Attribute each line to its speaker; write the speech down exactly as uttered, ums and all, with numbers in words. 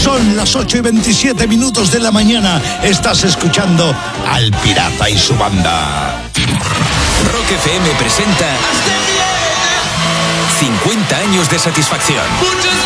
Speaker 1: Son las ocho y veintisiete minutos de la mañana. Estás escuchando al Pirata y su banda.
Speaker 2: Rock F M presenta cincuenta años de satisfacción.